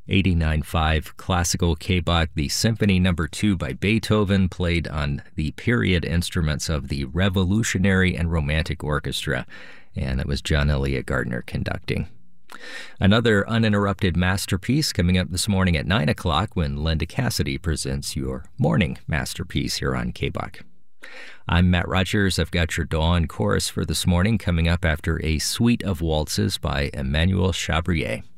89.5 classical K-Bach, the Symphony No. 2 by Beethoven, played on the period instruments of the Revolutionary and Romantic Orchestra, and it was John Elliott Gardner conducting. Another uninterrupted masterpiece coming up this morning at 9 o'clock when Linda Cassidy presents your morning masterpiece here on K-Bach. I'm Matt Rogers. I've got your dawn chorus for this morning coming up after a suite of waltzes by Emmanuel Chabrier.